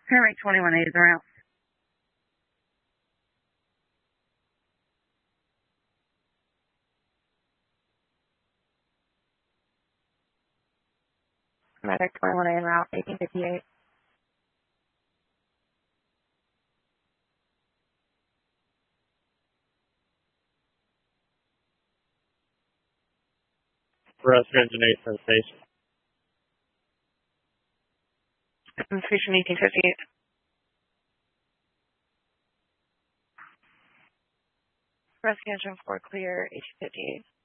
Paramedic 21A is around. Medic 21A en route, 1858. Resident engine 8 from station. Station 1858. Rescue engine 4 clear, 1858.